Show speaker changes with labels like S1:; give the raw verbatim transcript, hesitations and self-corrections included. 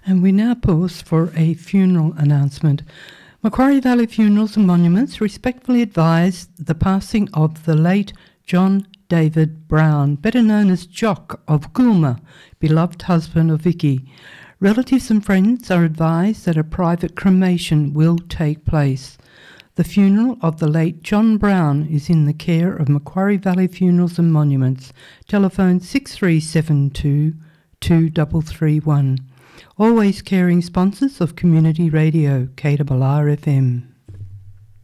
S1: And we now pause for a funeral announcement. Macquarie Valley Funerals and Monuments respectfully advise the passing of the late John David Brown, better known as Jock of Goolma, beloved husband of Vicky. Relatives and friends are advised that a private cremation will take place. The funeral of the late John Brown is in the care of Macquarie Valley Funerals and Monuments. Telephone six three seven two, two three three one. Always caring sponsors of Community Radio, K R R F M.